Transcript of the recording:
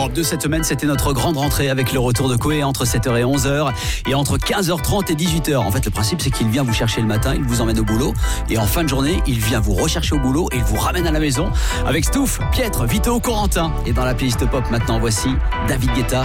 Oh, de cette semaine, c'était notre grande rentrée avec le retour de Coé entre 7h et 11h et entre 15h30 et 18h. En fait, le principe, c'est qu'il vient vous chercher le matin, il vous emmène au boulot et en fin de journée, il vient vous rechercher au boulot et il vous ramène à la maison avec Stouff, Pietre, Vito, Corentin. Et dans la playlist pop maintenant, voici David Guetta.